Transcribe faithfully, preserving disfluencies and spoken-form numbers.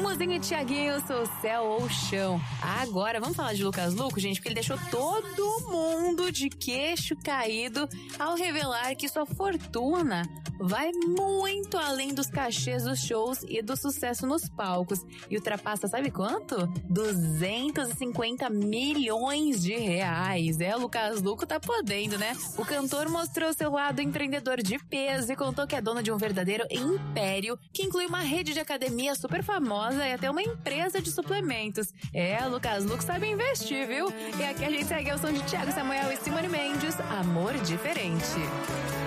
Muzinho e Thiaguinho, sou céu ou chão. Agora, vamos falar de Lucas Luco, gente, porque ele deixou todo mundo de queixo caído ao revelar que sua fortuna vai muito além dos cachês dos shows e do sucesso nos palcos. E ultrapassa, sabe quanto? duzentos e cinquenta milhões de reais. É, o Lucas Luco tá podendo, né? O cantor mostrou seu lado empreendedor de peso e contou que é dono de um verdadeiro império, que inclui uma rede de academia super famosa e até uma empresa de suplementos. É, o Lucas Luco sabe investir, viu? E aqui a gente segue ao som de Thiago Samuel e Simone Mendes, Amor Diferente.